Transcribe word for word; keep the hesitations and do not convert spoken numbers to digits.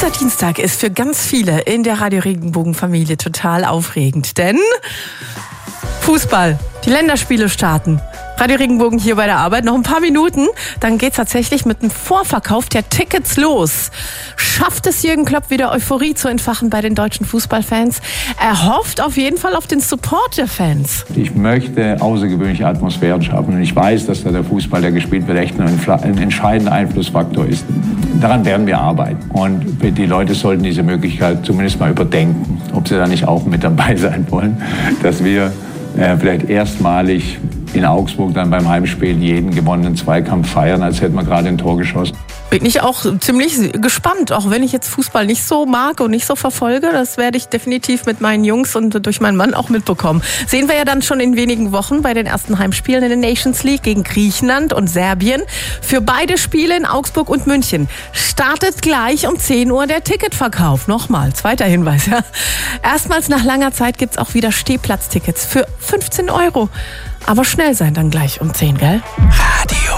Dieser Dienstag ist für ganz viele in der Radio-Regenbogen-Familie total aufregend, denn Fußball, die Länderspiele starten. Radio Regenbogen hier bei der Arbeit. Noch ein paar Minuten, dann geht's tatsächlich mit dem Vorverkauf der Tickets los. Schafft es Jürgen Klopp wieder Euphorie zu entfachen bei den deutschen Fußballfans? Er hofft auf jeden Fall auf den Support der Fans. Ich möchte außergewöhnliche Atmosphären schaffen und ich weiß, dass da der Fußball, der gespielt wird, echt ein, ein entscheidender Einflussfaktor ist. Daran werden wir arbeiten und die Leute sollten diese Möglichkeit zumindest mal überdenken, ob sie da nicht auch mit dabei sein wollen, dass wir äh, vielleicht erstmalig in Augsburg dann beim Heimspiel jeden gewonnenen Zweikampf feiern, als hätten wir gerade ein Tor geschossen. Bin ich auch ziemlich gespannt, auch wenn ich jetzt Fußball nicht so mag und nicht so verfolge. Das werde ich definitiv mit meinen Jungs und durch meinen Mann auch mitbekommen. Sehen wir ja dann schon in wenigen Wochen bei den ersten Heimspielen in der Nations League gegen Griechenland und Serbien. Für beide Spiele in Augsburg und München startet gleich um zehn Uhr der Ticketverkauf. Nochmal, zweiter Hinweis. Ja. Erstmals nach langer Zeit gibt's auch wieder Stehplatztickets für fünfzehn Euro. Aber schnell sein dann gleich um zehn, gell? Radio